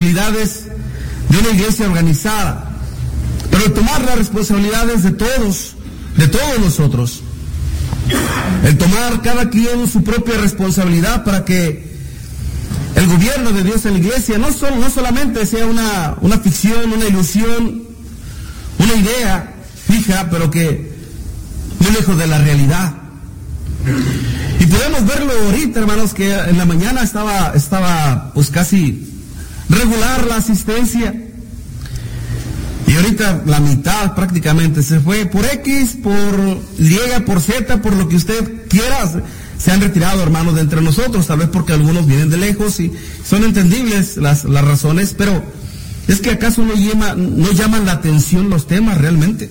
de una iglesia organizada, pero el tomar las responsabilidades de todos nosotros, el tomar cada quien su propia responsabilidad para que el gobierno de Dios en la iglesia no solamente sea una ficción, una ilusión, una idea fija, pero que muy lejos de la realidad. Y podemos verlo ahorita, hermanos, que en la mañana estaba pues casi regular la asistencia. Y ahorita la mitad prácticamente se fue por X, por Y, por Z, por lo que usted quiera. Se han retirado, hermanos, de entre nosotros, tal vez porque algunos vienen de lejos y son entendibles las razones, pero es que acaso no llaman la atención los temas realmente.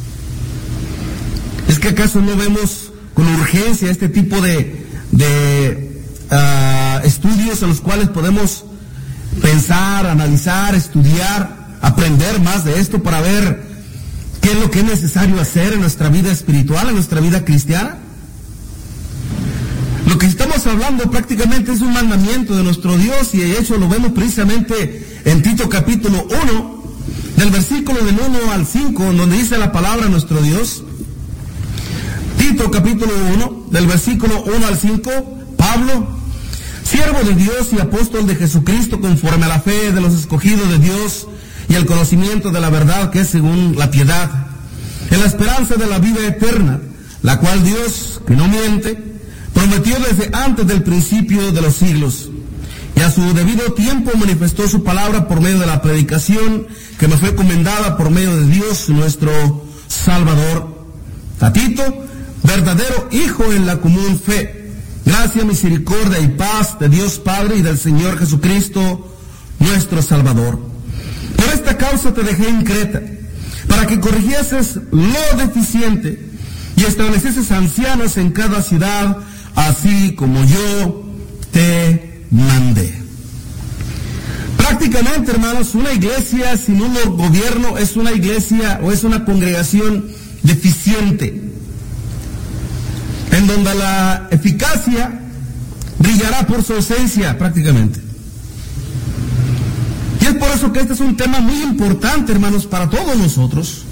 Es que acaso no vemos con urgencia este tipo de estudios en los cuales podemos pensar, analizar, estudiar, aprender más de esto para ver qué es lo que es necesario hacer en nuestra vida espiritual, en nuestra vida cristiana. Lo que estamos hablando prácticamente es un mandamiento de nuestro Dios, y de hecho lo vemos precisamente en Tito capítulo 1, del versículo del 1 al 5, donde dice la palabra de nuestro Dios. Tito capítulo 1, del versículo 1 al 5, Pablo, siervo de Dios y apóstol de Jesucristo, conforme a la fe de los escogidos de Dios y el conocimiento de la verdad que es según la piedad, en la esperanza de la vida eterna, la cual Dios, que no miente, prometió desde antes del principio de los siglos, y a su debido tiempo manifestó su palabra por medio de la predicación que me fue encomendada por medio de Dios nuestro Salvador. A Tito, verdadero hijo en la común fe, gracia, misericordia y paz de Dios Padre y del Señor Jesucristo nuestro Salvador. Por esta causa te dejé en Creta, para que corrigieses lo deficiente y establecieses ancianos en cada ciudad, así como yo te mandé. Prácticamente, hermanos, una iglesia sin un gobierno es una iglesia o es una congregación deficiente, en donde la eficacia brillará por su ausencia prácticamente. Y es por eso que este es un tema muy importante, hermanos, para todos nosotros,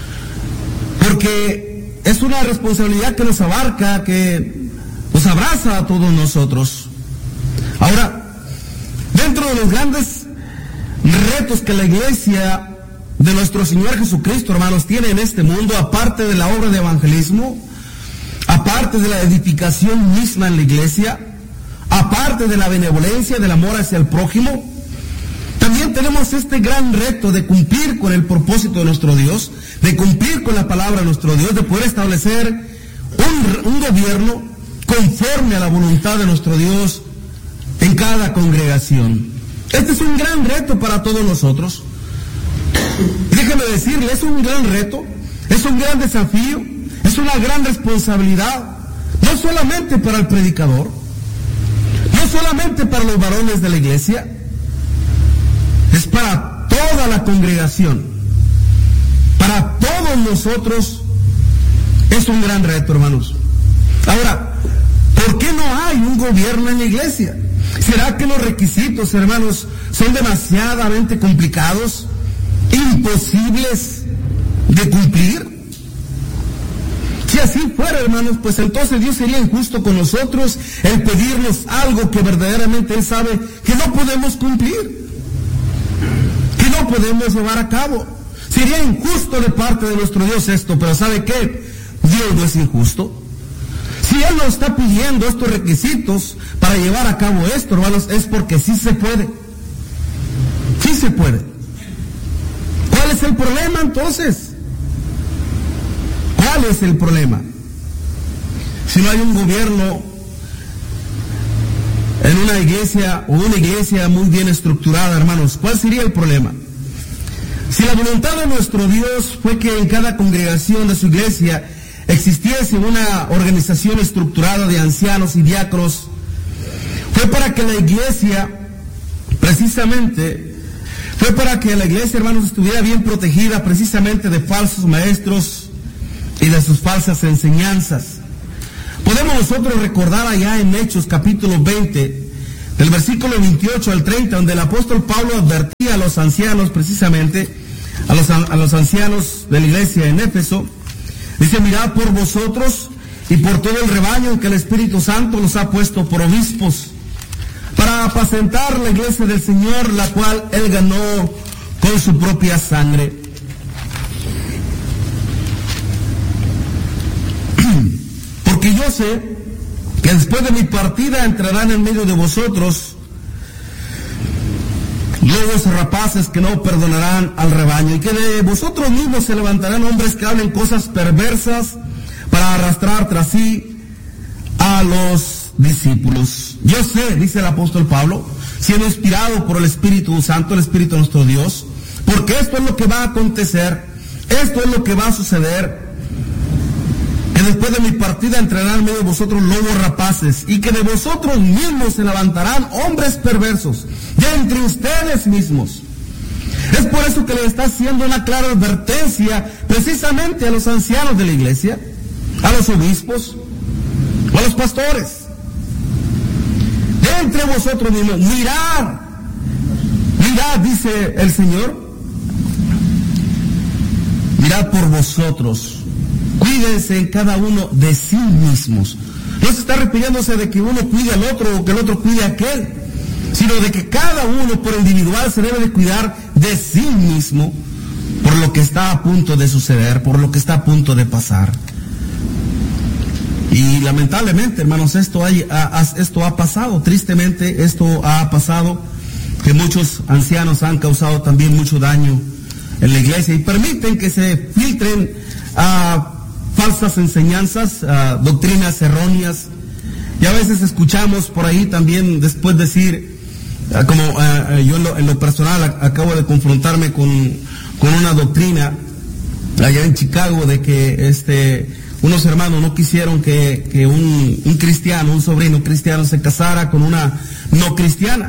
porque es una responsabilidad que nos abarca, que nos abraza a todos nosotros. Ahora, dentro de los grandes retos que la iglesia de nuestro Señor Jesucristo, hermanos, tiene en este mundo, aparte de la obra de evangelismo, aparte de la edificación misma en la iglesia, aparte de la benevolencia, del amor hacia el prójimo, también tenemos este gran reto de cumplir con el propósito de nuestro Dios, de cumplir con la palabra de nuestro Dios, de poder establecer un gobierno conforme a la voluntad de nuestro Dios en cada congregación. Este es un gran reto para todos nosotros. Déjeme decirle, es un gran reto, es un gran desafío, es una gran responsabilidad, no solamente para el predicador, no solamente para los varones de la iglesia, es para toda la congregación, para todos nosotros. Es un gran reto, hermanos. Ahora, ¿por qué no hay un gobierno en la iglesia? ¿Será que los requisitos, hermanos, son demasiadamente complicados, imposibles de cumplir? Si así fuera, hermanos, pues entonces Dios sería injusto con nosotros el pedirnos algo que verdaderamente Él sabe que no podemos cumplir, que no podemos llevar a cabo. Sería injusto de parte de nuestro Dios esto, pero ¿sabe qué? Dios no es injusto. Si Él nos está pidiendo estos requisitos para llevar a cabo esto, hermanos, es porque sí se puede. Sí se puede. ¿Cuál es el problema entonces? ¿Cuál es el problema? Si no hay un gobierno en una iglesia o una iglesia muy bien estructurada, hermanos, ¿cuál sería el problema? Si la voluntad de nuestro Dios fue que en cada congregación de su iglesia existiese una organización estructurada de ancianos y diáconos, fue para que la iglesia, precisamente, fue para que la iglesia, hermanos, estuviera bien protegida precisamente de falsos maestros y de sus falsas enseñanzas. Podemos nosotros recordar allá en Hechos capítulo 20, del versículo 28 al 30, donde el apóstol Pablo advertía a los ancianos, precisamente, a los ancianos de la iglesia en Éfeso. Dice: mirad por vosotros y por todo el rebaño que el Espíritu Santo los ha puesto por obispos, para apacentar la iglesia del Señor, la cual Él ganó con su propia sangre. Porque yo sé que después de mi partida entrarán en medio de vosotros lobos rapaces que no perdonarán al rebaño, y que de vosotros mismos se levantarán hombres que hablen cosas perversas para arrastrar tras sí a los discípulos. Yo sé, dice el apóstol Pablo, siendo inspirado por el Espíritu Santo, el Espíritu de nuestro Dios, porque esto es lo que va a acontecer, esto es lo que va a suceder, que después de mi partida entrarán en medio de vosotros lobos rapaces, y que de vosotros mismos se levantarán hombres perversos, de entre ustedes mismos. Es por eso que le está haciendo una clara advertencia precisamente a los ancianos de la iglesia, a los obispos, a los pastores. De entre vosotros mismos, mirad, dice el Señor, mirad por vosotros, cuídense en cada uno de sí mismos. No se está refiriéndose de que uno cuide al otro o que el otro cuide a aquel, sino de que cada uno por individual se debe de cuidar de sí mismo por lo que está a punto de suceder, por lo que está a punto de pasar. Y lamentablemente, hermanos, esto ha pasado, tristemente esto ha pasado, que muchos ancianos han causado también mucho daño en la iglesia y permiten que se filtren falsas enseñanzas, doctrinas erróneas, y a veces escuchamos por ahí también después decir, como yo en lo personal acabo de confrontarme con una doctrina allá en Chicago, de que unos hermanos no quisieron que un cristiano, un sobrino cristiano se casara con una no cristiana,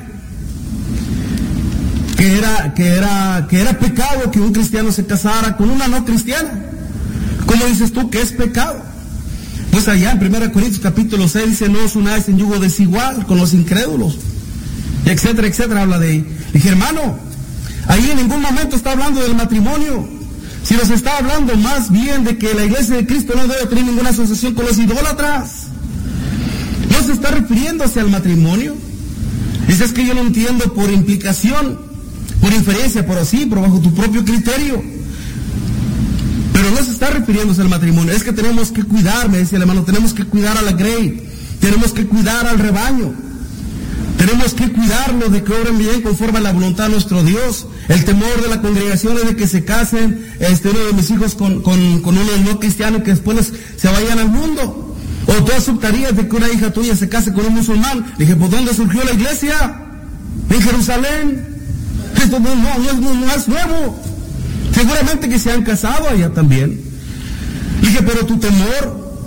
que era pecado que un cristiano se casara con una no cristiana. ¿Cómo dices tú que es pecado? Pues allá en 1 Corintios capítulo 6 dice: no os unáis en yugo desigual con los incrédulos, etcétera, etcétera, habla de ahí. Dije: hermano, ahí en ningún momento está hablando del matrimonio, si nos está hablando más bien de que la iglesia de Cristo no debe tener ninguna asociación con los idólatras. No se está refiriéndose al matrimonio. Dice: es que yo no entiendo por implicación, por inferencia, por así, por bajo tu propio criterio. Pero no se está refiriéndose al matrimonio. Es que tenemos que cuidar, me decía el hermano, tenemos que cuidar a la grey, tenemos que cuidar al rebaño, tenemos que cuidarlo de que obren bien conforme a la voluntad de nuestro Dios. El temor de la congregación es de que se casen uno de mis hijos con uno no cristiano y que después se vayan al mundo. O tú aceptarías de que una hija tuya se case con un musulmán. Le dije: ¿por dónde surgió la iglesia? En Jerusalén. Esto no es nuevo. Seguramente que se han casado allá también. Le dije: pero tu temor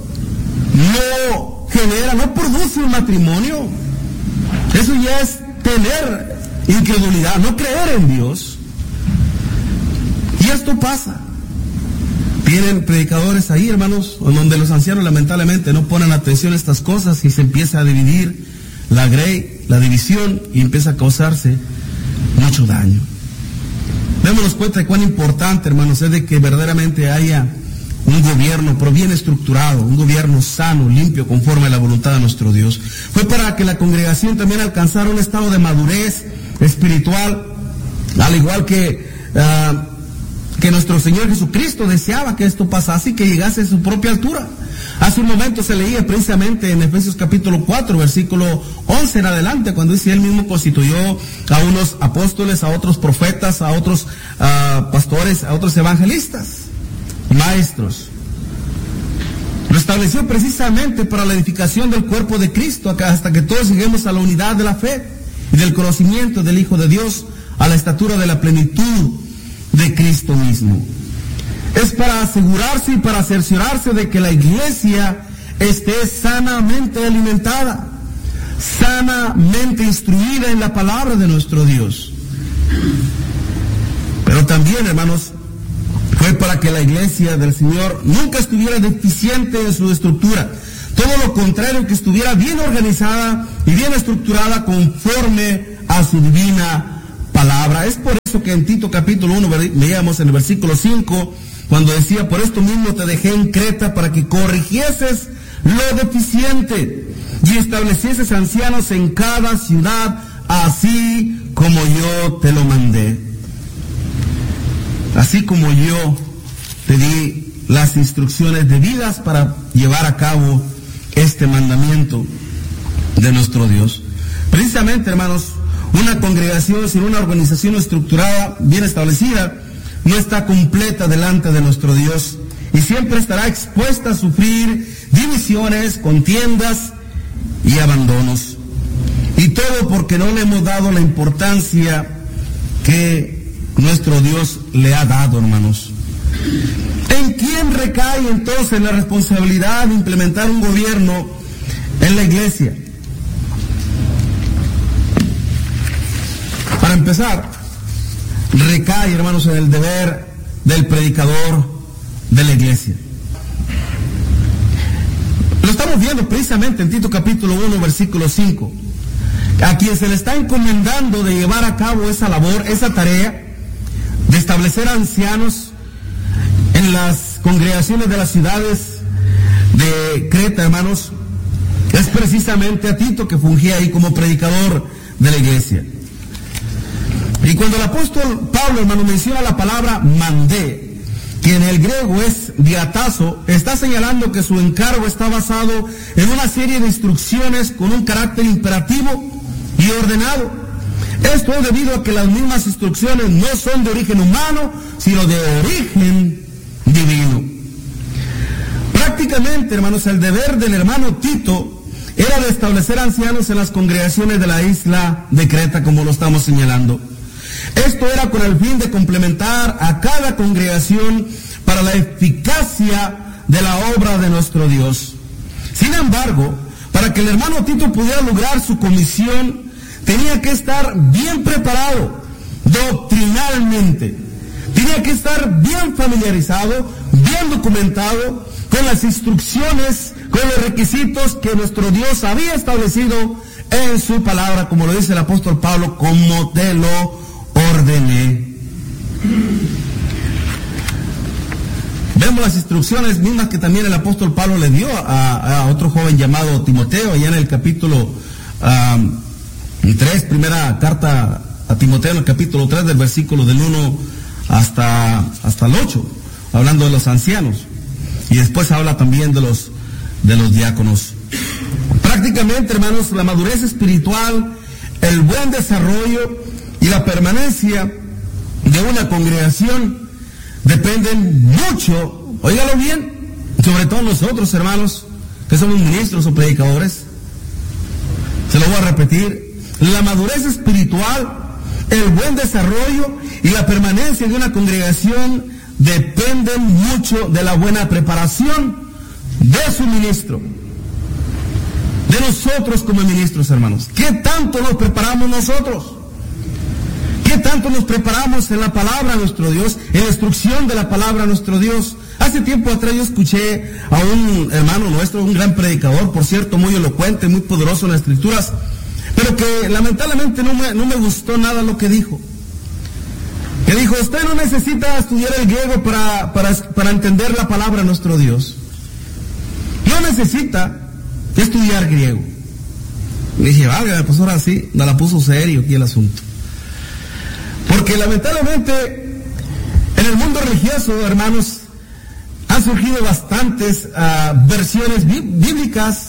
no produce un matrimonio. Eso ya es tener incredulidad, no creer en Dios. Y esto pasa. Tienen predicadores ahí, hermanos, donde los ancianos lamentablemente no ponen atención a estas cosas y se empieza a dividir la grey, la división, y empieza a causarse mucho daño. Démonos cuenta de cuán importante, hermanos, es de que verdaderamente haya un gobierno, pero bien estructurado, un gobierno sano, limpio, conforme a la voluntad de nuestro Dios. Fue para que la congregación también alcanzara un estado de madurez espiritual, al igual que nuestro Señor Jesucristo deseaba que esto pasase y que llegase a su propia altura. Hace un momento se leía precisamente en Efesios capítulo 4, versículo 11 en adelante, cuando dice: él mismo constituyó a unos apóstoles, a otros profetas, a otros pastores, a otros evangelistas, maestros. Lo estableció precisamente para la edificación del cuerpo de Cristo, hasta que todos lleguemos a la unidad de la fe y del conocimiento del Hijo de Dios, a la estatura de la plenitud de Cristo mismo. Es para asegurarse y para cerciorarse de que la iglesia esté sanamente alimentada, sanamente instruida en la palabra de nuestro Dios. Pero también, hermanos, fue para que la iglesia del Señor nunca estuviera deficiente en su estructura. Todo lo contrario, que estuviera bien organizada y bien estructurada conforme a su divina palabra. Es por eso que en Tito capítulo 1 leíamos en el versículo 5, cuando decía: por esto mismo te dejé en Creta para que corrigieses lo deficiente y establecieses ancianos en cada ciudad, así como yo te lo mandé. Así como yo te di las instrucciones debidas para llevar a cabo este mandamiento de nuestro Dios. Precisamente, hermanos, una congregación sin una organización estructurada, bien establecida, no está completa delante de nuestro Dios y siempre estará expuesta a sufrir divisiones, contiendas y abandonos. Y todo porque no le hemos dado la importancia que nuestro Dios le ha dado, hermanos. ¿En quién recae entonces la responsabilidad de implementar un gobierno en la iglesia? Para empezar, recae, hermanos, en el deber del predicador de la iglesia. Lo estamos viendo precisamente en Tito capítulo 1, versículo 5. A quien se le está encomendando de llevar a cabo esa labor, esa tarea, de establecer ancianos en las congregaciones de las ciudades de Creta, hermanos, es precisamente a Tito, que fungía ahí como predicador de la iglesia. Y cuando el apóstol Pablo, hermano, menciona la palabra mandé, que en el griego es diatazo, está señalando que su encargo está basado en una serie de instrucciones con un carácter imperativo y ordenado. Esto es debido a que las mismas instrucciones no son de origen humano, sino de origen divino. Prácticamente, hermanos, el deber del hermano Tito era de establecer ancianos en las congregaciones de la isla de Creta, como lo estamos señalando. Esto era con el fin de complementar a cada congregación para la eficacia de la obra de nuestro Dios. Sin embargo, para que el hermano Tito pudiera lograr su comisión, tenía que estar bien preparado doctrinalmente. Tenía que estar bien familiarizado, bien documentado con las instrucciones, con los requisitos que nuestro Dios había establecido en su palabra, como lo dice el apóstol Pablo: como te lo ordené. Vemos las instrucciones mismas que también el apóstol Pablo le dio a otro joven llamado Timoteo, allá en el capítulo 3, primera carta a Timoteo, en el capítulo 3, del versículo del 1 hasta el 8, hablando de los ancianos. Y después habla también de los diáconos. Prácticamente, hermanos, la madurez espiritual, el buen desarrollo y la permanencia de una congregación dependen mucho, óigalo bien, sobre todo nosotros, hermanos, que somos ministros o predicadores. Se lo voy a repetir: la madurez espiritual, el buen desarrollo y la permanencia de una congregación dependen mucho de la buena preparación de su ministro, de nosotros como ministros, hermanos. ¿Qué tanto nos preparamos nosotros? ¿Qué tanto nos preparamos en la palabra de nuestro Dios, en la instrucción de la palabra de nuestro Dios? Hace tiempo atrás yo escuché a un hermano nuestro, un gran predicador, por cierto, muy elocuente, muy poderoso en las escrituras, pero que lamentablemente no me gustó nada lo que dijo. Que dijo: usted no necesita estudiar el griego para entender la palabra de nuestro Dios. No necesita estudiar griego. Le dije: válgame, pues ahora sí, me la puso serio aquí el asunto. Porque lamentablemente en el mundo religioso, hermanos, han surgido bastantes versiones bíblicas.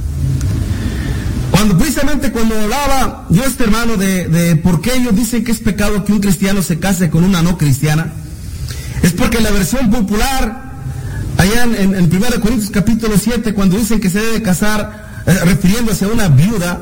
Precisamente cuando hablaba yo hermano de por qué ellos dicen que es pecado que un cristiano se case con una no cristiana, es porque la versión popular, allá en 1 Corintios capítulo 7, cuando dicen que se debe casar, refiriéndose a una viuda,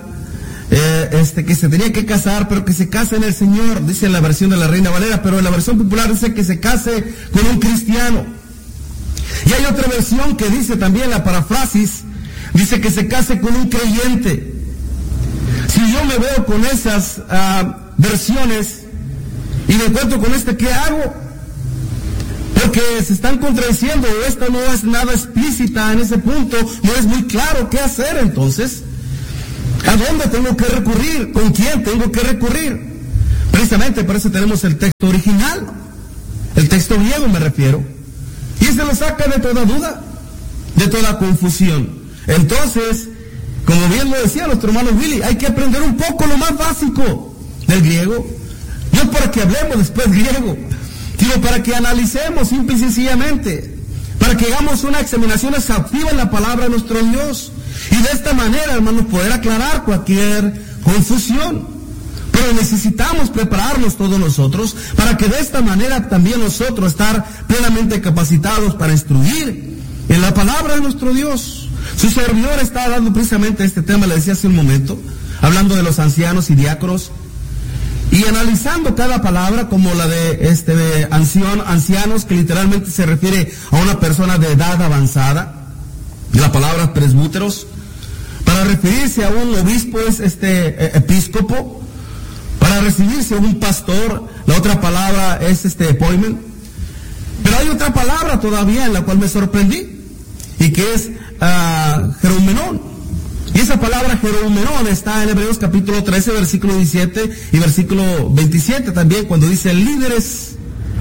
que se tenía que casar, pero que se case en el Señor, dice la versión de la Reina Valera, pero en la versión popular dice que se case con un cristiano. Y hay otra versión que dice también, la parafrasis, dice que se case con un creyente. Si yo me veo con esas versiones y me encuentro con ¿qué hago? Porque se están contradiciendo, esto no es nada explícita en ese punto, no es muy claro qué hacer entonces. ¿A dónde tengo que recurrir? ¿Con quién tengo que recurrir? Precisamente por eso tenemos el texto original, el texto griego me refiero, y se lo saca de toda duda, de toda confusión. Entonces, como bien lo decía nuestro hermano Willy, hay que aprender un poco lo más básico del griego, no para que hablemos después griego, sino para que analicemos simple y sencillamente, para que hagamos una examinación exhaustiva en la palabra de nuestro Dios, y de esta manera, hermanos, poder aclarar cualquier confusión. Pero necesitamos prepararnos todos nosotros para que de esta manera también nosotros estar plenamente capacitados para instruir en la palabra de nuestro Dios. Su servidor está dando precisamente este tema, le decía hace un momento, hablando de los ancianos y diáconos, y analizando cada palabra como la de ancianos, que literalmente se refiere a una persona de edad avanzada, la palabra presbúteros, para referirse a un obispo es episcopo, para recibirse a un pastor, la otra palabra es poimen. Pero hay otra palabra todavía en la cual me sorprendí, y que es jeroumenón. Y esa palabra jeroumenón está en Hebreos capítulo 13, versículo 17 y versículo 27 también, cuando dice líderes.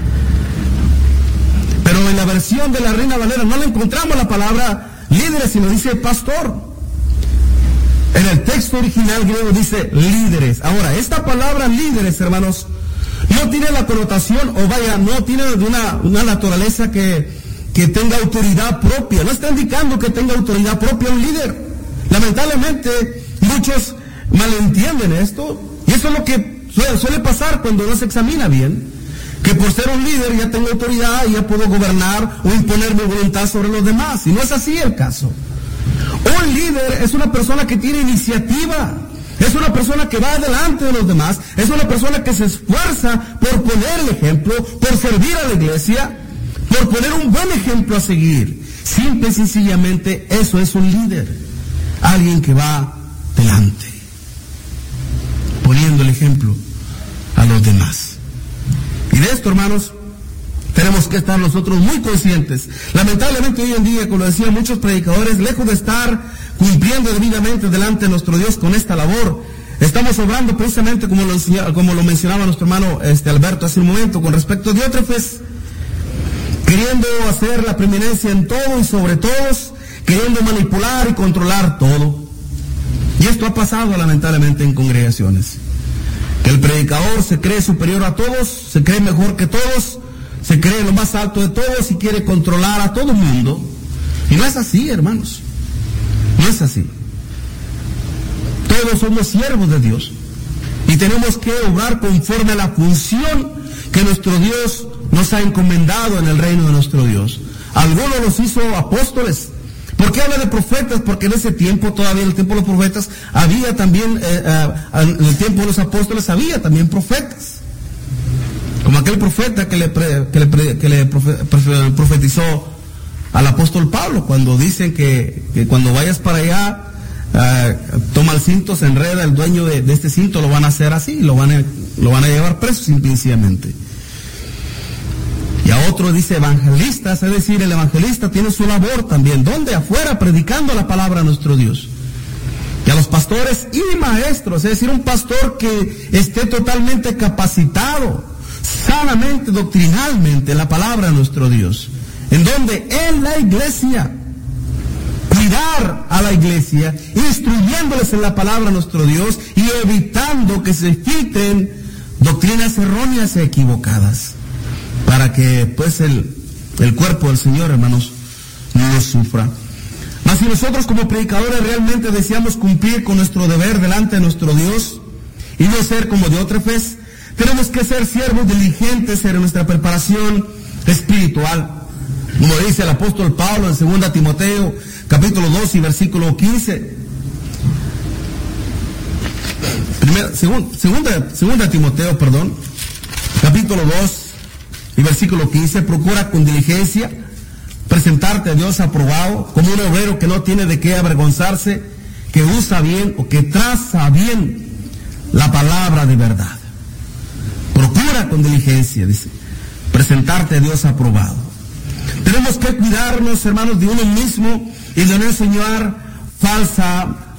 Pero en la versión de la Reina Valera no le encontramos la palabra líderes, sino dice pastor. En el texto original griego dice líderes. Ahora, esta palabra líderes, hermanos, no tiene la connotación, no tiene una naturaleza que tenga autoridad propia. No está indicando que tenga autoridad propia un líder. Lamentablemente, muchos malentienden esto, y eso es lo que suele pasar cuando no se examina bien, que por ser un líder ya tengo autoridad y ya puedo gobernar o imponer mi voluntad sobre los demás, y no es así el caso. Un líder es una persona que tiene iniciativa, es una persona que va delante de los demás, es una persona que se esfuerza por poner el ejemplo, por servir a la iglesia, por poner un buen ejemplo a seguir. Simple y sencillamente eso es un líder, alguien que va delante, poniendo el ejemplo a los demás. Y de esto, hermanos, tenemos que estar nosotros muy conscientes. Lamentablemente hoy en día, como decían muchos predicadores, lejos de estar cumpliendo debidamente delante de nuestro Dios con esta labor, estamos obrando precisamente como lo mencionaba nuestro hermano Alberto hace un momento, con respecto a Diótrefes, queriendo hacer la preeminencia en todo y sobre todos, queriendo manipular y controlar todo. Y esto ha pasado lamentablemente en congregaciones, que el predicador se cree superior a todos, se cree mejor que todos, se cree lo más alto de todos y quiere controlar a todo el mundo. Y no es así, hermanos. No es así. Todos somos siervos de Dios y tenemos que obrar conforme a la función que nuestro Dios nos ha encomendado en el reino de nuestro Dios. Algunos los hizo apóstoles. ¿Por qué habla de profetas? Porque en ese tiempo, todavía en el tiempo de los profetas, había también, en el tiempo de los apóstoles había también profetas. Como aquel profeta que le profetizó al apóstol Pablo, cuando dicen que cuando vayas para allá, toma el cinto, se enreda, el dueño de este cinto lo van a hacer así, lo van a llevar preso simplemente. Y a otro dice evangelistas, es decir, el evangelista tiene su labor también, donde afuera predicando la palabra de nuestro Dios. Y a los pastores y maestros, es decir, un pastor que esté totalmente capacitado, sanamente, doctrinalmente, en la palabra de nuestro Dios. En donde en la iglesia, cuidar a la iglesia, instruyéndoles en la palabra de nuestro Dios y evitando que se filtren doctrinas erróneas e equivocadas, para que pues el cuerpo del Señor, hermanos, no sufra. Mas si nosotros como predicadores realmente deseamos cumplir con nuestro deber delante de nuestro Dios y no ser como Diótrefes, tenemos que ser siervos diligentes en nuestra preparación espiritual. Como dice el apóstol Pablo en 2 Timoteo, capítulo 2 y versículo 15. Segunda Timoteo, capítulo 2 y versículo 15. Procura con diligencia presentarte a Dios aprobado, como un obrero que no tiene de qué avergonzarse, que usa bien o que traza bien la palabra de verdad. Procura con diligencia, dice, presentarte a Dios aprobado. Tenemos que cuidarnos, hermanos, de uno mismo y de no enseñar falsa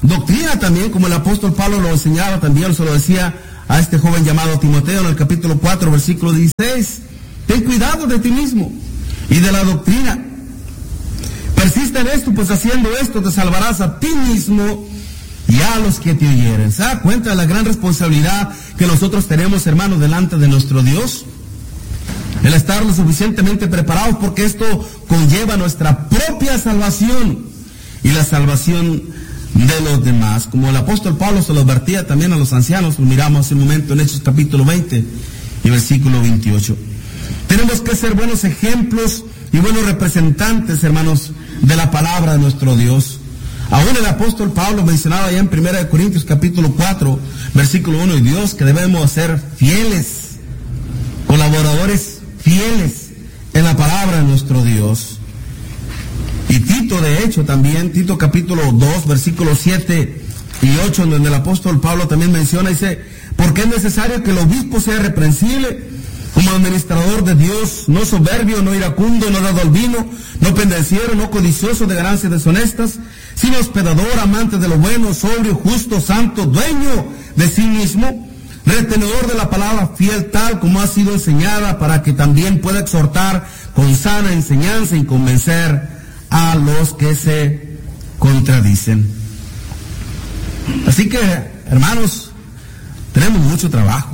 doctrina también, como el apóstol Pablo lo enseñaba también, se lo decía a este joven llamado Timoteo en el capítulo 4, versículo 16. Ten cuidado de ti mismo y de la doctrina. Persiste en esto, pues haciendo esto te salvarás a ti mismo y a los que te oyeren. ¿Se da cuenta de la gran responsabilidad que nosotros tenemos, hermanos, delante de nuestro Dios? El estar lo suficientemente preparados, porque esto conlleva nuestra propia salvación y la salvación de los demás. Como el apóstol Pablo se lo advertía también a los ancianos, lo miramos hace un momento en Hechos capítulo 20 y versículo 28. Tenemos que ser buenos ejemplos y buenos representantes, hermanos, de la palabra de nuestro Dios. Aún el apóstol Pablo mencionaba ya en 1 Corintios capítulo 4, versículo 1 y 2, que debemos ser fieles, colaboradores fieles en la palabra de nuestro Dios. Y Tito, de hecho, también, Tito capítulo 2, versículos 7 y 8, donde el apóstol Pablo también menciona, dice, porque es necesario que el obispo sea reprensible como administrador de Dios, no soberbio, no iracundo, no dado al vino, no pendenciero, no codicioso de ganancias deshonestas, sino hospedador, amante de lo bueno, sobrio, justo, santo, dueño de sí mismo, retenedor de la palabra, fiel tal como ha sido enseñada, para que también pueda exhortar con sana enseñanza y convencer a los que se contradicen. Así que, hermanos, tenemos mucho trabajo.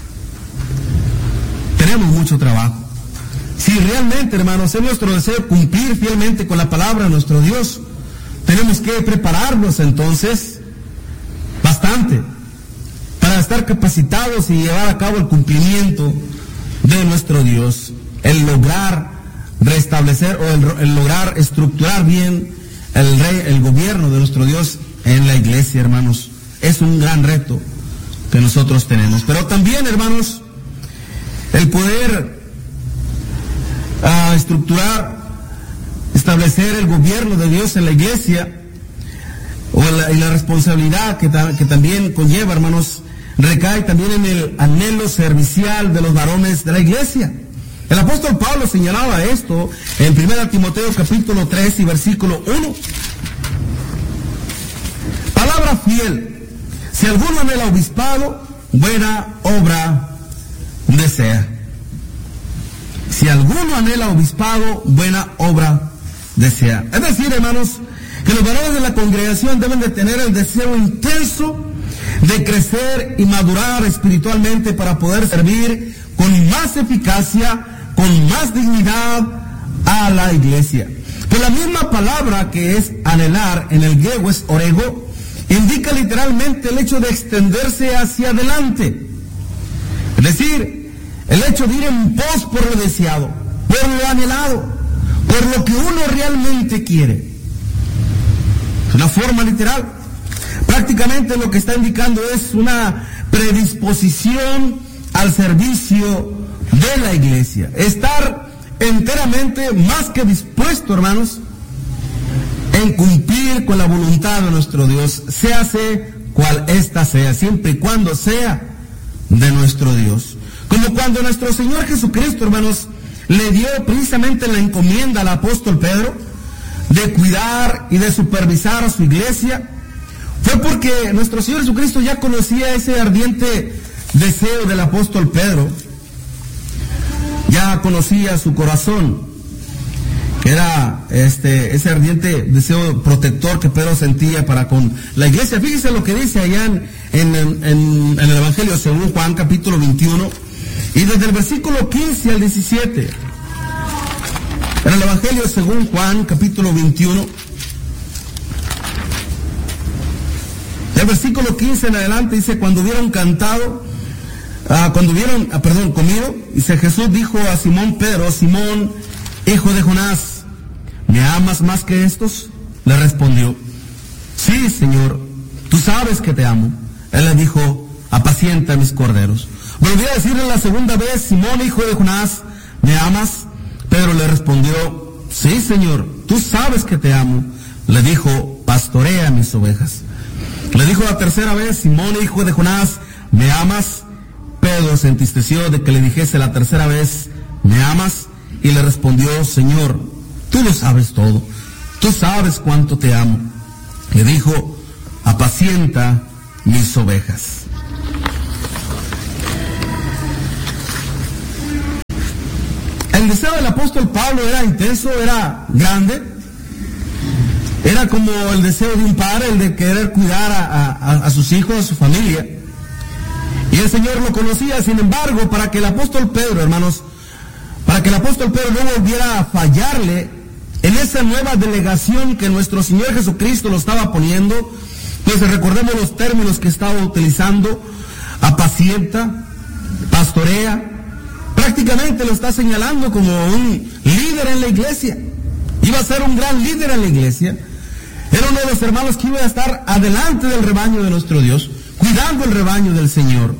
Tenemos mucho trabajo. Si realmente, hermanos, es nuestro deseo cumplir fielmente con la palabra de nuestro Dios, tenemos que prepararnos entonces bastante para estar capacitados y llevar a cabo el cumplimiento de nuestro Dios, el lograr restablecer o el lograr estructurar bien el gobierno de nuestro Dios en la iglesia, hermanos. Es un gran reto que nosotros tenemos. Pero también, hermanos, el poder estructurar, establecer el gobierno de Dios en la iglesia, y la responsabilidad que también conlleva, hermanos, recae también en el anhelo servicial de los varones de la iglesia. El apóstol Pablo señalaba esto en 1 Timoteo capítulo 3 y versículo 1. Palabra fiel: si alguno anhela obispado, buena obra desea. Si alguno anhela obispado, buena obra desea. Es decir, hermanos, que los varones de la congregación deben de tener el deseo intenso de crecer y madurar espiritualmente para poder servir con más eficacia, con más dignidad a la iglesia. Pues la misma palabra que es anhelar en el griego es orego, indica literalmente el hecho de extenderse hacia adelante. Es decir, el hecho de ir en pos por lo deseado, por lo anhelado, por lo que uno realmente quiere. Es una forma literal. Prácticamente lo que está indicando es una predisposición al servicio de la iglesia. Estar enteramente más que dispuesto, hermanos, en cumplir con la voluntad de nuestro Dios, séase cual ésta sea, siempre y cuando sea de nuestro Dios. Como cuando nuestro Señor Jesucristo, hermanos, le dio precisamente la encomienda al apóstol Pedro de cuidar y de supervisar a su iglesia, fue porque nuestro Señor Jesucristo ya conocía ese ardiente deseo del apóstol Pedro, ya conocía su corazón, que era ese ardiente deseo protector que Pedro sentía para con la iglesia. Fíjese lo que dice allá en el Evangelio según Juan capítulo 21, y desde el versículo 15 al 17. En el Evangelio según Juan capítulo 21, el versículo 15 en adelante dice: cuando hubieron comido, dice, Jesús dijo a Simón Pedro: Simón, hijo de Jonás, ¿me amas más que estos? Le respondió: sí, Señor, tú sabes que te amo. Él le dijo: apacienta mis corderos. Volvió a decirle la segunda vez: Simón, hijo de Jonás, ¿me amas? Pedro le respondió: sí, Señor, tú sabes que te amo. Le dijo: pastorea mis ovejas. Le dijo la tercera vez: Simón, hijo de Jonás, ¿me amas? Pedro se entristeció de que le dijese la tercera vez: ¿me amas? Y le respondió: Señor, tú lo sabes todo, tú sabes cuánto te amo. Le dijo: apacienta mis ovejas. El deseo del apóstol Pablo era intenso, era grande, era como el deseo de un padre, el de querer cuidar a sus hijos, a su familia. Y el Señor lo conocía. Sin embargo, para que el apóstol Pedro, hermanos, para que el apóstol Pedro no volviera a fallarle en esa nueva delegación que nuestro Señor Jesucristo lo estaba poniendo, pues recordemos los términos que estaba utilizando: apacienta, pastorea. Prácticamente lo está señalando como un líder en la iglesia. Iba a ser un gran líder en la iglesia. Era uno de los hermanos que iba a estar adelante del rebaño de nuestro Dios, cuidando el rebaño del Señor.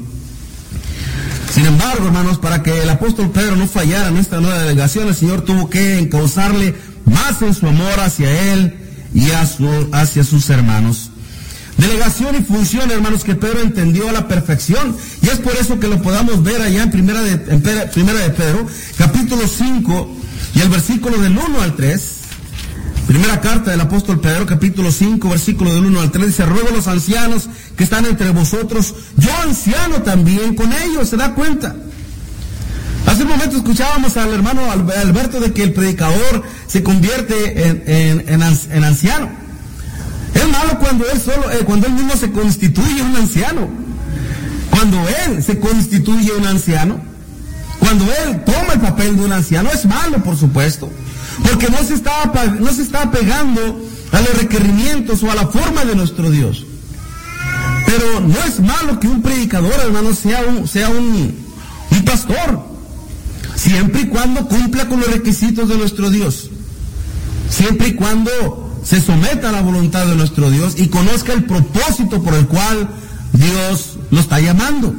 Sin embargo, hermanos, para que el apóstol Pedro no fallara en esta nueva delegación, el Señor tuvo que encauzarle más en su amor hacia él y hacia sus hermanos. Delegación y función, hermanos, que Pedro entendió a la perfección, y es por eso que lo podamos ver allá en primera de Pedro, capítulo 5, y el versículo del 1 al 3. Primera carta del apóstol Pedro, capítulo 5, versículo del 1 al 3, dice: ruego a los ancianos que están entre vosotros, yo anciano también con ellos. ¿Se da cuenta? Hace un momento escuchábamos al hermano Alberto de que el predicador se convierte en anciano. Es malo cuando él mismo se constituye un anciano. Cuando él se constituye un anciano, cuando él toma el papel de un anciano, es malo, por supuesto, porque no se está apegando a los requerimientos o a la forma de nuestro Dios. Pero no es malo que un predicador, hermano, sea un pastor, siempre y cuando cumpla con los requisitos de nuestro Dios, siempre y cuando se someta a la voluntad de nuestro Dios y conozca el propósito por el cual Dios lo está llamando.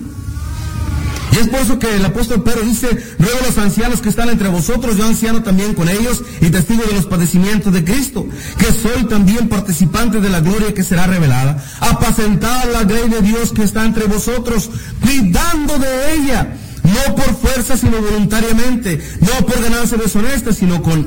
Y es por eso que el apóstol Pedro dice: ruego a los ancianos que están entre vosotros, yo anciano también con ellos y testigo de los padecimientos de Cristo, que soy también participante de la gloria que será revelada. Apacentad la grey de Dios que está entre vosotros, cuidando de ella, no por fuerza sino voluntariamente, no por ganancia deshonesta, sino con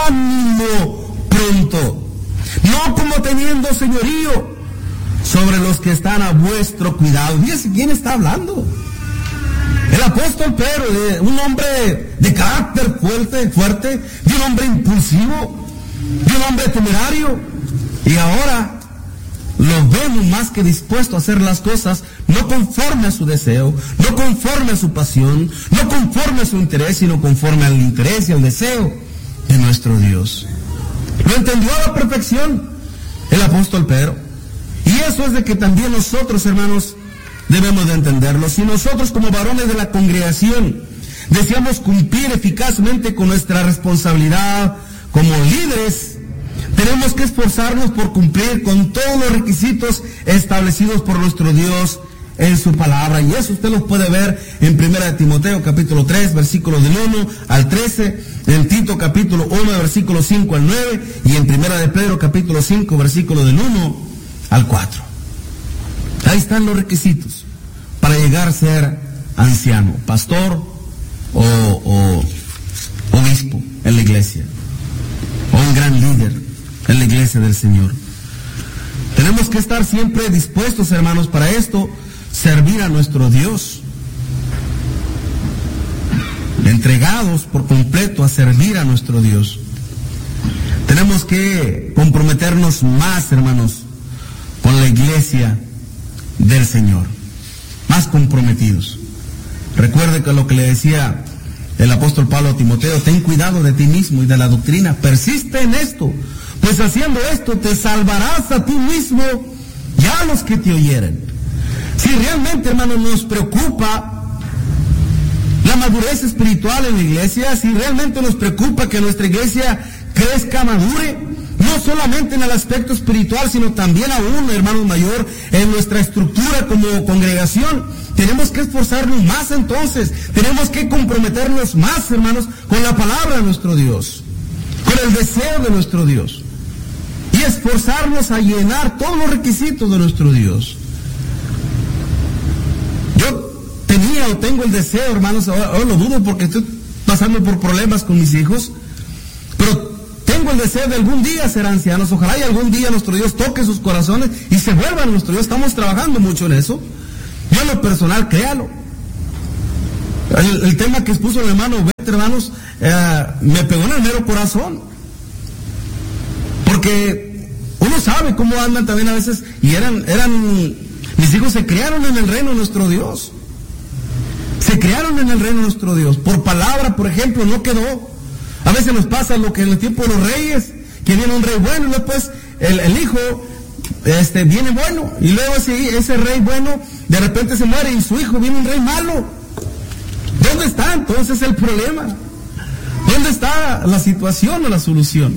ánimo pronto, no como teniendo señorío sobre los que están a vuestro cuidado. Fíjense quién está hablando. El apóstol Pedro, un hombre de carácter fuerte, de un hombre impulsivo, de un hombre temerario, y ahora lo vemos más que dispuesto a hacer las cosas no conforme a su deseo, no conforme a su pasión, no conforme a su interés, sino conforme al interés y al deseo de nuestro Dios. Lo entendió a la perfección el apóstol Pedro. Y eso es de que también nosotros, hermanos, debemos de entenderlo. Si nosotros, como varones de la congregación, deseamos cumplir eficazmente con nuestra responsabilidad como líderes, tenemos que esforzarnos por cumplir con todos los requisitos establecidos por nuestro Dios en su palabra. Y eso usted lo puede ver en 1 de Timoteo capítulo 3, versículos del 1 al 13, en Tito capítulo 1, versículos 5 al 9, y en 1 de Pedro capítulo 5, versículo del 1 al 4. Ahí están los requisitos para llegar a ser anciano, pastor o obispo en la iglesia, o un gran líder en la iglesia del Señor. Tenemos que estar siempre dispuestos, hermanos, para esto, servir a nuestro Dios, entregados por completo a servir a nuestro Dios. Tenemos que comprometernos más, hermanos, con la iglesia del Señor, más comprometidos. Recuerde que lo que le decía el apóstol Pablo a Timoteo: ten cuidado de ti mismo y de la doctrina, persiste en esto, pues haciendo esto te salvarás a ti mismo y a los que te oyeren. Si realmente, hermanos, nos preocupa la madurez espiritual en la iglesia, si realmente nos preocupa que nuestra iglesia crezca, madure, no solamente en el aspecto espiritual, sino también aún, hermanos, mayor, en nuestra estructura como congregación, tenemos que esforzarnos más entonces, tenemos que comprometernos más, hermanos, con la palabra de nuestro Dios, con el deseo de nuestro Dios, y esforzarnos a llenar todos los requisitos de nuestro Dios. Yo tengo el deseo, hermanos, ahora lo dudo porque estoy pasando por problemas con mis hijos, pero tengo el deseo de algún día ser ancianos. Ojalá y algún día nuestro Dios toque sus corazones y se vuelvan a nuestro Dios. Estamos trabajando mucho en eso. Yo en lo personal, créalo. El tema que expuso el hermano Beto, hermanos, me pegó en el mero corazón. Porque uno sabe cómo andan también a veces, y mis hijos se criaron en el reino de nuestro Dios. Se criaron en el reino de nuestro Dios. Por palabra, por ejemplo, no quedó. A veces nos pasa lo que en el tiempo de los reyes, que viene un rey bueno y después el hijo viene bueno, y luego ese rey bueno de repente se muere y su hijo viene un rey malo. ¿Dónde está entonces el problema? ¿Dónde está la situación o la solución?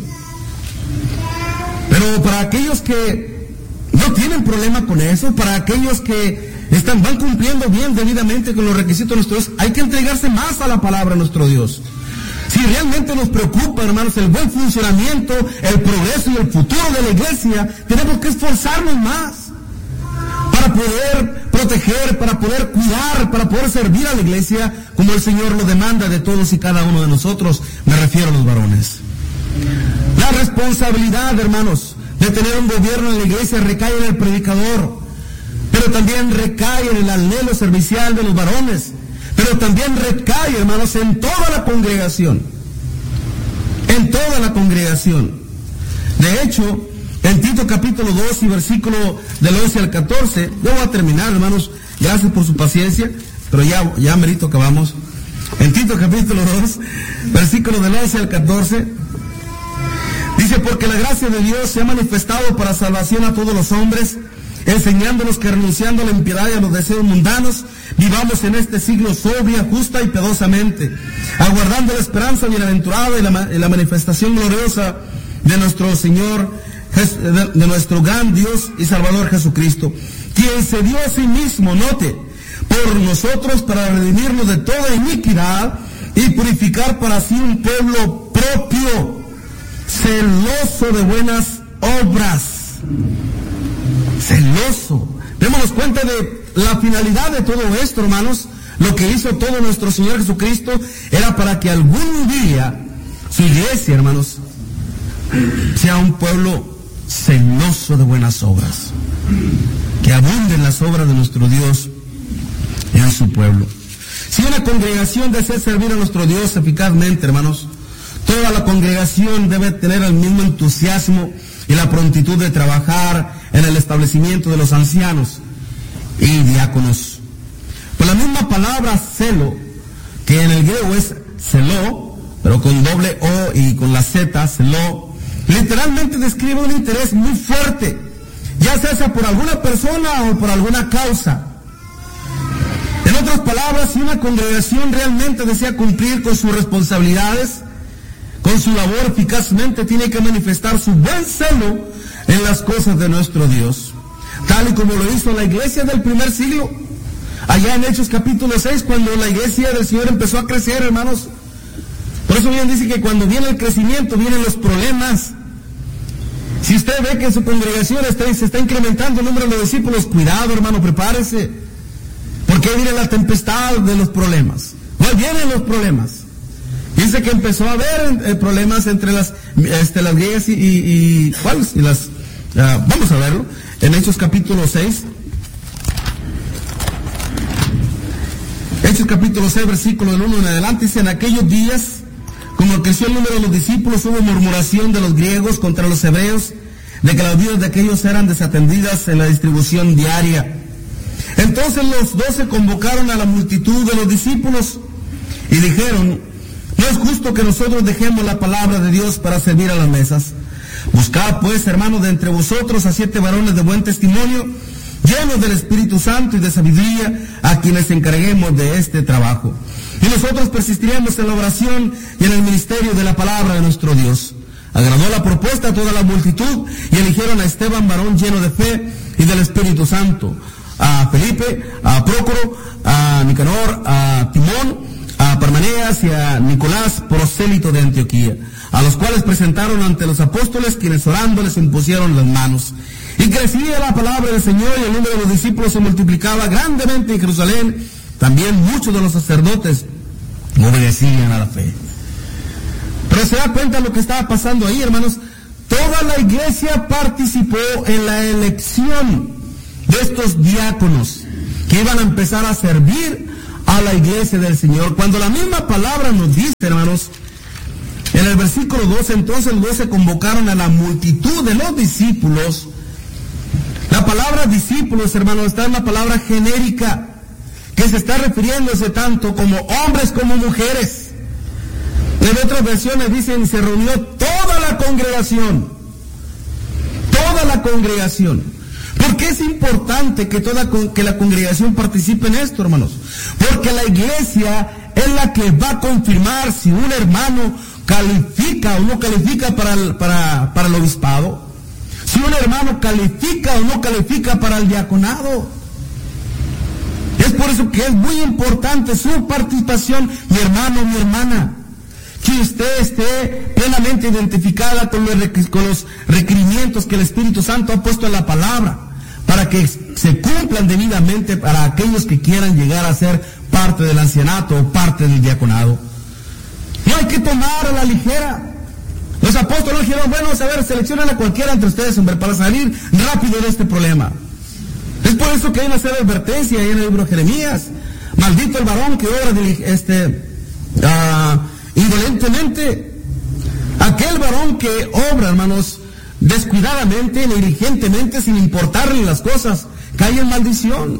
Pero para aquellos que no tienen problema con eso, para aquellos que van cumpliendo bien debidamente con los requisitos de nuestro Dios, hay que entregarse más a la palabra de nuestro Dios. Si realmente nos preocupa, hermanos, el buen funcionamiento, el progreso y el futuro de la iglesia, tenemos que esforzarnos más para poder proteger, para poder cuidar, para poder servir a la iglesia como el Señor lo demanda de todos y cada uno de nosotros. Me refiero a los varones. La responsabilidad, hermanos, de tener un gobierno en la iglesia recae en el predicador, pero también recae en el anhelo servicial de los varones, pero también recae, hermanos, en toda la congregación. En toda la congregación. De hecho, en Tito capítulo 2 y versículo del 11 al 14, yo voy a terminar, hermanos, gracias por su paciencia, pero ya merito acabamos. En Tito capítulo 2, versículo del 11 al 14, dice: porque la gracia de Dios se ha manifestado para salvación a todos los hombres, enseñándonos que renunciando a la impiedad y a los deseos mundanos, vivamos en este siglo sobria, justa y piadosamente, aguardando la esperanza bienaventurada y la manifestación gloriosa de nuestro Señor, de nuestro gran Dios y Salvador Jesucristo, quien se dio a sí mismo, note, por nosotros para redimirnos de toda iniquidad y purificar para sí un pueblo propio, celoso de buenas obras. Celoso. Démonos cuenta de la finalidad de todo esto, hermanos. Lo que hizo todo nuestro Señor Jesucristo era para que algún día su iglesia, hermanos, sea un pueblo celoso de buenas obras, que abunden las obras de nuestro Dios en su pueblo. Si una congregación desea servir a nuestro Dios eficazmente, hermanos, toda la congregación debe tener el mismo entusiasmo y la prontitud de trabajar en el establecimiento de los ancianos y diáconos. Pues la misma palabra celo, que en el griego es celó, pero con doble O y con la Z, celó, literalmente describe un interés muy fuerte, ya sea por alguna persona o por alguna causa. En otras palabras, si una congregación realmente desea cumplir con sus responsabilidades, con su labor eficazmente, tiene que manifestar su buen celo en las cosas de nuestro Dios, tal y como lo hizo la iglesia del primer siglo, allá en Hechos capítulo 6, cuando la iglesia del Señor empezó a crecer, hermanos. Por eso bien dice que cuando viene el crecimiento, vienen los problemas. Si usted ve que en su congregación se está incrementando el número de discípulos, cuidado, hermano, prepárese, porque ahí viene la tempestad de los problemas. No vienen los problemas. Dice que empezó a haber problemas entre las griegas y ¿cuáles? Y las, vamos a verlo, en Hechos capítulo 6. Hechos capítulo 6, versículo del 1 en adelante, dice: en aquellos días, como creció el número de los discípulos, hubo murmuración de los griegos contra los hebreos, de que las vidas de aquellos eran desatendidas en la distribución diaria. Entonces los 12 convocaron a la multitud de los discípulos y dijeron: no es justo que nosotros dejemos la palabra de Dios para servir a las mesas. Buscad pues, hermanos, de entre vosotros a 7 varones de buen testimonio, llenos del Espíritu Santo y de sabiduría, a quienes encarguemos de este trabajo. Y nosotros persistiremos en la oración y en el ministerio de la palabra de nuestro Dios. Agradó la propuesta a toda la multitud y eligieron a Esteban, varón lleno de fe y del Espíritu Santo, a Felipe, a Prócoro, a Nicanor, a Timón, a Parmenas y a Nicolás, prosélito de Antioquía, a los cuales presentaron ante los apóstoles, quienes orando les impusieron las manos. Y crecía la palabra del Señor, y el número de los discípulos se multiplicaba grandemente en Jerusalén. También muchos de los sacerdotes obedecían a la fe. Pero se da cuenta de lo que estaba pasando ahí, hermanos. Toda la iglesia participó en la elección de estos diáconos que iban a empezar a servir a la iglesia del Señor. Cuando la misma palabra nos dice, hermanos, en el versículo 12, entonces los 12 convocaron a la multitud de los discípulos. La palabra discípulos, hermanos, está en la palabra genérica, que se está refiriéndose tanto como hombres como mujeres. En otras versiones dicen, se reunió toda la congregación. Toda la congregación. ¿Por qué es importante que la congregación participe en esto, hermanos? Porque la iglesia es la que va a confirmar si un hermano califica o no califica para el obispado. Si un hermano califica o no califica para el diaconado. Es por eso que es muy importante su participación, mi hermano, mi hermana. Que usted esté plenamente identificada con los requerimientos que el Espíritu Santo ha puesto en la palabra, para que se cumplan debidamente para aquellos que quieran llegar a ser parte del ancianato o parte del diaconado. No hay que tomar a la ligera. Los apóstoles dijeron, bueno, a ver, seleccionen a cualquiera entre ustedes, hombre, para salir rápido de este problema. Es por eso que hay una serie de advertencia ahí en el libro de Jeremías. Maldito el varón que obra indolentemente. Aquel varón que obra, hermanos, descuidadamente, negligentemente, sin importarle las cosas, cae en maldición.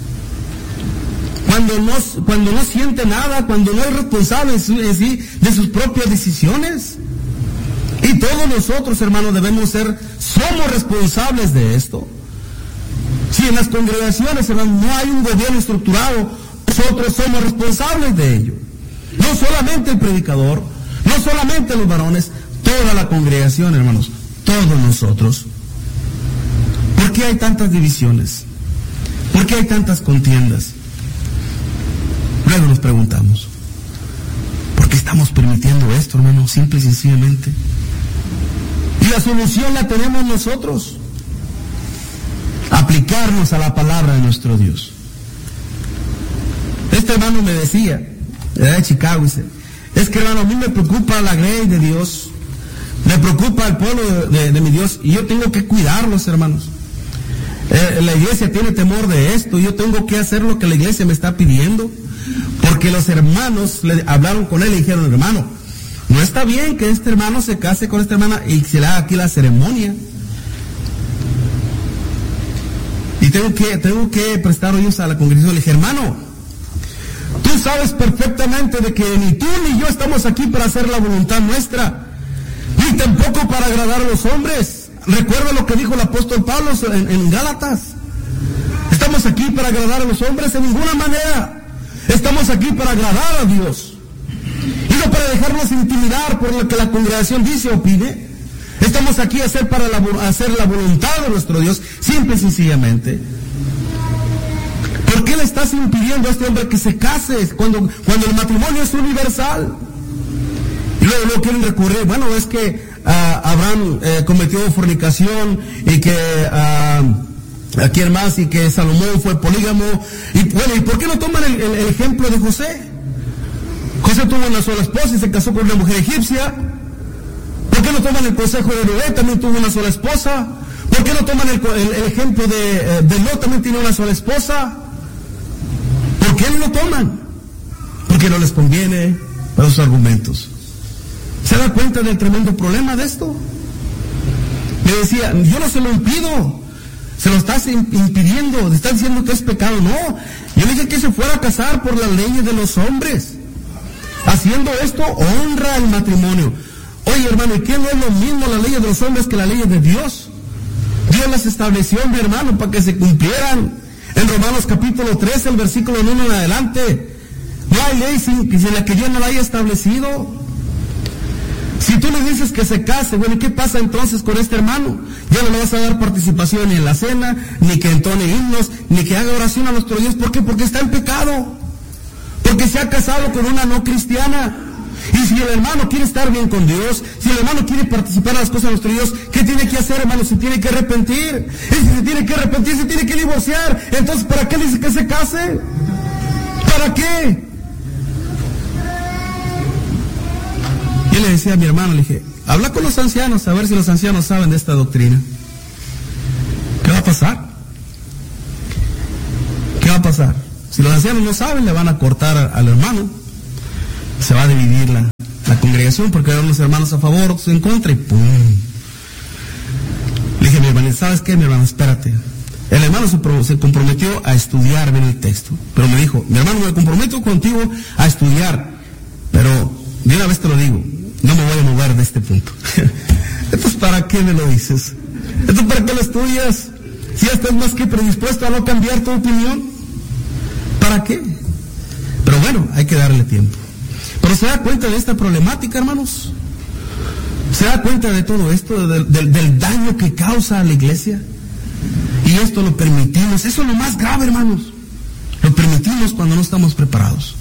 Cuando no siente nada, cuando no es responsable de sus propias decisiones. Y todos nosotros, hermanos, somos responsables de esto. Si en las congregaciones, hermanos, no hay un gobierno estructurado, nosotros somos responsables de ello. No solamente el predicador, no solamente los varones, toda la congregación, hermanos, todos nosotros. ¿Por qué hay tantas divisiones? ¿Por qué hay tantas contiendas? Luego nos preguntamos, ¿por qué estamos permitiendo esto, hermanos? Simple y sencillamente. Y la solución la tenemos nosotros. Aplicarnos a la palabra de nuestro Dios. Este hermano me decía, de Chicago, dice, es que, hermano, a mí me preocupa la grey de Dios, me preocupa el pueblo de mi Dios, y yo tengo que cuidarlos, hermanos. La iglesia tiene temor de esto, yo tengo que hacer lo que la iglesia me está pidiendo, porque los hermanos le hablaron con él y dijeron, hermano, no está bien que este hermano se case con esta hermana y se le haga aquí la ceremonia. Y tengo que prestar oídos a la congregación. Le dije, hermano, tú sabes perfectamente de que ni tú ni yo estamos aquí para hacer la voluntad nuestra, ni tampoco para agradar a los hombres. Recuerda lo que dijo el apóstol Pablo en Gálatas. ¿Estamos aquí para agradar a los hombres? En ninguna manera. Estamos aquí para agradar a Dios. Y no para dejarnos intimidar por lo que la congregación dice o pide. Estamos aquí a hacer la voluntad de nuestro Dios, simple y sencillamente. ¿Por qué le estás impidiendo a este hombre que se case cuando el matrimonio es universal? Y luego quieren recurrir, bueno, es que Abraham cometió fornicación y que ¿quién más? Y que Salomón fue polígamo. Y bueno, ¿y por qué no toman el ejemplo de José? José tuvo una sola esposa y se casó con una mujer egipcia. ¿Por qué no toman el consejo de Noé? También tuvo una sola esposa. ¿Por qué no toman el ejemplo de Lot? También tiene una sola esposa. ¿Por qué no lo toman? Porque no les conviene para sus argumentos. ¿Se da cuenta del tremendo problema de esto? Me decía, yo no se lo impido, se lo estás impidiendo, te estás diciendo que es pecado. No, yo dije que se fuera a casar por las leyes de los hombres. Haciendo esto honra el matrimonio. Oye, hermano, ¿y qué no es lo mismo la ley de los hombres que la ley de Dios? Dios las estableció, mi hermano, para que se cumplieran. En Romanos capítulo 13, el versículo 1 en adelante. No hay ley sin la que Dios no la haya establecido. Si tú le dices que se case, bueno, ¿y qué pasa entonces con este hermano? Ya no le vas a dar participación ni en la cena, ni que entone himnos, ni que haga oración a nuestro Dios. ¿Por qué? Porque está en pecado. Porque se ha casado con una no cristiana. Y si el hermano quiere estar bien con Dios, si el hermano quiere participar en las cosas de nuestro Dios, ¿qué tiene que hacer, hermano? Se tiene que arrepentir. Y si se tiene que arrepentir, se tiene que divorciar. Entonces, ¿para qué dice que se case? ¿Para qué? Yo le decía a mi hermano, le dije, habla con los ancianos, a ver si los ancianos saben de esta doctrina. ¿Qué va a pasar? ¿Qué va a pasar? Si los ancianos no saben, le van a cortar al hermano. Se va a dividir la congregación, porque hay unos hermanos a favor, otros en contra, y ¡pum! Le dije a mi hermano, ¿sabes qué, mi hermano? Espérate. El hermano se comprometió a estudiar bien el texto, pero me dijo, mi hermano, me comprometo contigo a estudiar, pero de una vez te lo digo, no me voy a mover de este punto. Entonces, ¿para qué me lo dices? Entonces, ¿para qué lo estudias? Si ya estás más que predispuesto a no cambiar tu opinión, ¿para qué? Pero bueno, hay que darle tiempo. Pero se da cuenta de esta problemática, hermanos. Se da cuenta de todo esto, del daño que causa a la iglesia. Y esto lo permitimos. Eso es lo más grave, hermanos. Lo permitimos cuando no estamos preparados.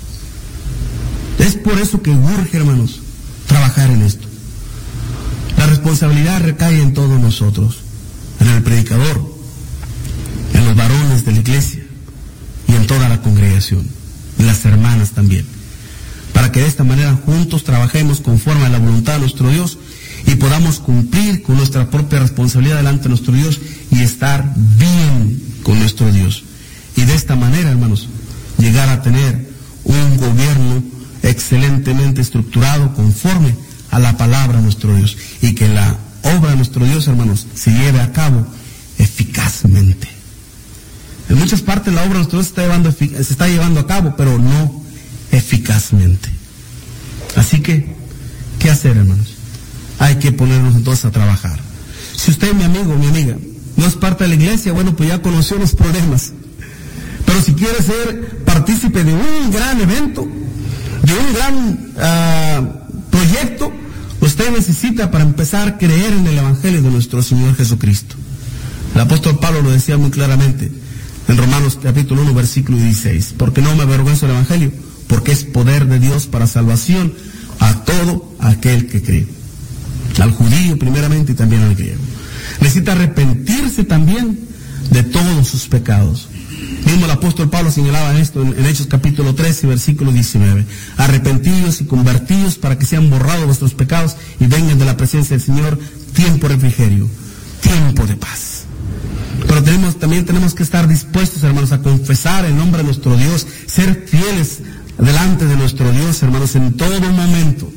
Es por eso que urge, hermanos, trabajar en esto. La responsabilidad recae en todos nosotros, en el predicador, en los varones de la iglesia y en toda la congregación, en las hermanas también, para que de esta manera juntos trabajemos conforme a la voluntad de nuestro Dios y podamos cumplir con nuestra propia responsabilidad delante de nuestro Dios y estar bien con nuestro Dios. Y de esta manera, hermanos, llegar a tener un gobierno excelentemente estructurado conforme a la palabra de nuestro Dios, y que la obra de nuestro Dios, hermanos, se lleve a cabo eficazmente. En muchas partes la obra de nuestro Dios se está llevando a cabo, pero no eficazmente. Así que, ¿qué hacer, hermanos? Hay que ponernos entonces a trabajar. Si usted, mi amigo, mi amiga, no es parte de la iglesia, bueno, pues ya conoció los problemas. Pero si quiere ser partícipe de un gran evento, de un gran proyecto, usted necesita para empezar creer en el Evangelio de nuestro Señor Jesucristo. El apóstol Pablo lo decía muy claramente en Romanos capítulo 1, versículo 16. Porque no me avergüenzo del Evangelio, porque es poder de Dios para salvación a todo aquel que cree. Al judío primeramente y también al griego. Necesita arrepentirse también de todos sus pecados. Mismo el apóstol Pablo señalaba esto en Hechos capítulo 13, versículo 19. Arrepentidos y convertidos para que sean borrados vuestros pecados y vengan de la presencia del Señor tiempo de refrigerio, tiempo de paz. Pero también tenemos que estar dispuestos, hermanos, a confesar el nombre de nuestro Dios, ser fieles delante de nuestro Dios, hermanos, en todo momento,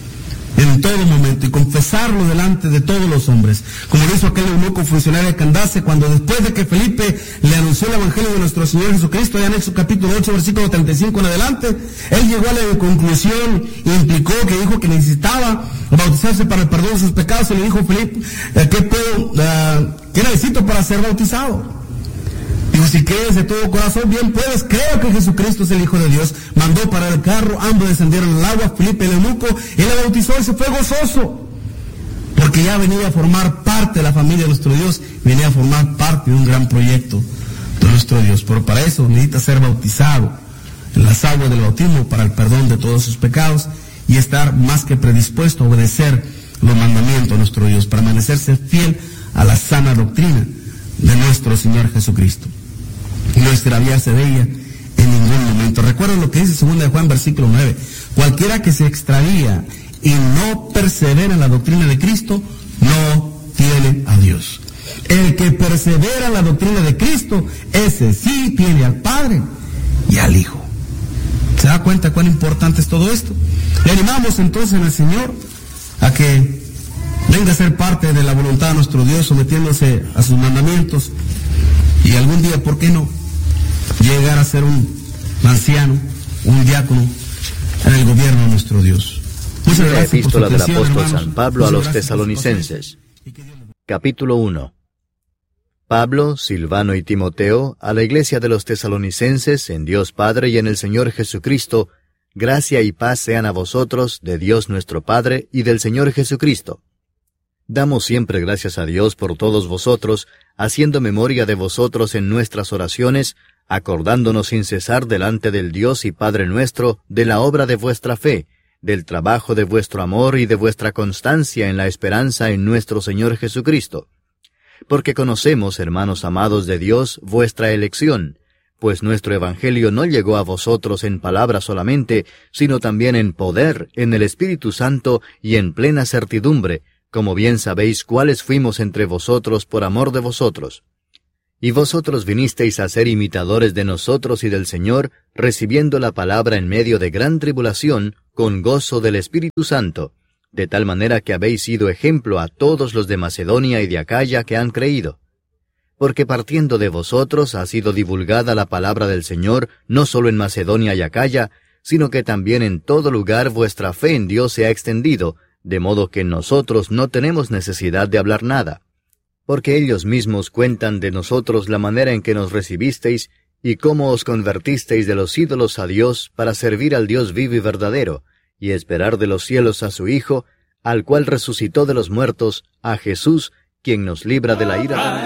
y confesarlo delante de todos los hombres, como lo hizo aquel eunuco funcionario de Candace, cuando después de que Felipe le anunció el Evangelio de nuestro Señor Jesucristo, ya en Hechos capítulo 8, versículo 35 en adelante, él llegó a la conclusión y implicó que dijo que necesitaba bautizarse para el perdón de sus pecados, y le dijo Felipe, ¿qué necesito para ser bautizado? Digo, si crees de todo corazón, bien puedes, creo que Jesucristo es el Hijo de Dios. Mandó para el carro, ambos descendieron al agua, Felipe el eunuco, él le bautizó y se fue gozoso, porque ya venía a formar parte de la familia de nuestro Dios, venía a formar parte de un gran proyecto de nuestro Dios. Pero para eso necesita ser bautizado en las aguas del bautismo para el perdón de todos sus pecados y estar más que predispuesto a obedecer los mandamientos de nuestro Dios, para permanecerse fiel a la sana doctrina de nuestro Señor Jesucristo. Y no extraviarse de ella en ningún momento. Recuerden lo que dice 2 de Juan, versículo 9. Cualquiera que se extravía y no persevera en la doctrina de Cristo, no tiene a Dios. El que persevera en la doctrina de Cristo, ese sí tiene al Padre y al Hijo. ¿Se da cuenta cuán importante es todo esto? Le animamos entonces en el Señor a que venga a ser parte de la voluntad de nuestro Dios, sometiéndose a sus mandamientos, y algún día, ¿por qué no?, llegar a ser un anciano, un diácono en el gobierno de nuestro Dios. Muchas gracias. La epístola del apóstol hermanos. San Pablo a los tesalonicenses. Capítulo 1. Pablo, Silvano y Timoteo, a la iglesia de los tesalonicenses, en Dios Padre y en el Señor Jesucristo, gracia y paz sean a vosotros, de Dios nuestro Padre y del Señor Jesucristo. Damos siempre gracias a Dios por todos vosotros, haciendo memoria de vosotros en nuestras oraciones, acordándonos sin cesar delante del Dios y Padre nuestro de la obra de vuestra fe, del trabajo de vuestro amor y de vuestra constancia en la esperanza en nuestro Señor Jesucristo. Porque conocemos, hermanos amados de Dios, vuestra elección, pues nuestro Evangelio no llegó a vosotros en palabra solamente, sino también en poder, en el Espíritu Santo y en plena certidumbre, como bien sabéis cuáles fuimos entre vosotros por amor de vosotros. Y vosotros vinisteis a ser imitadores de nosotros y del Señor, recibiendo la palabra en medio de gran tribulación, con gozo del Espíritu Santo, de tal manera que habéis sido ejemplo a todos los de Macedonia y de Acaya que han creído. Porque partiendo de vosotros ha sido divulgada la palabra del Señor, no solo en Macedonia y Acaya, sino que también en todo lugar vuestra fe en Dios se ha extendido, de modo que nosotros no tenemos necesidad de hablar nada. Porque ellos mismos cuentan de nosotros la manera en que nos recibisteis, y cómo os convertisteis de los ídolos a Dios para servir al Dios vivo y verdadero, y esperar de los cielos a su Hijo, al cual resucitó de los muertos, a Jesús, quien nos libra de la ira.